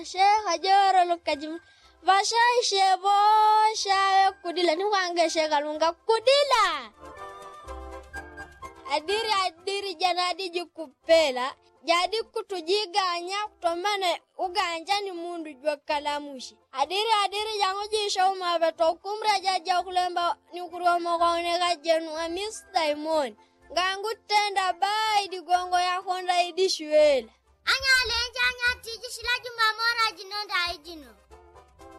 Sheikh Joro lukajim vasha shebo sha kudila ni wange shegalunga kudila adiri janadi jukupela jadi kutujiganya kutomana uganja ni mundu jwa kalamushi adiri jango jisho mabeto kumra jaja kulemba ni kurwa mogone gajenu amis Diamond gangu tenda bai digongo ya Honda idishwela anya lenja anya tiji shilaju mamora jinonda ijino